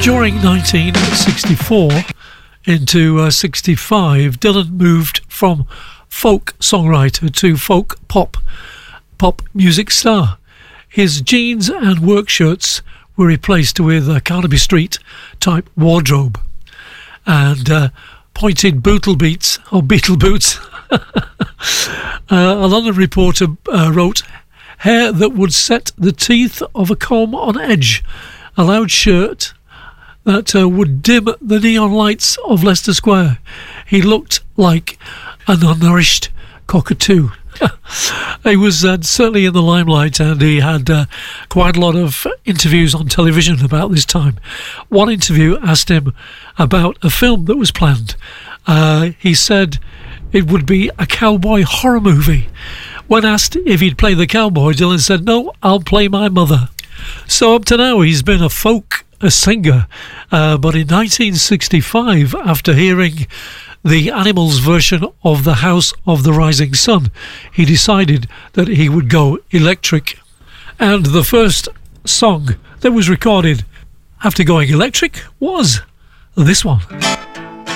During 1964 into 65, Dylan moved from folk songwriter to folk pop music star. His jeans and work shirts were replaced with a Carnaby Street type wardrobe and pointed beetle boots. A London reporter wrote, hair that would set the teeth of a comb on edge, a loud shirt that would dim the neon lights of Leicester Square. He looked like an unnourished cockatoo. He was certainly in the limelight, and he had quite a lot of interviews on television about this time. One interview asked him about a film that was planned. He said it would be a cowboy horror movie. When asked if he'd play the cowboy, Dylan said, "No, I'll play my mother." So up to now he's been a singer, but in 1965, after hearing the Animals version of The House of the Rising Sun, he decided that he would go electric. And the first song that was recorded after going electric was this one.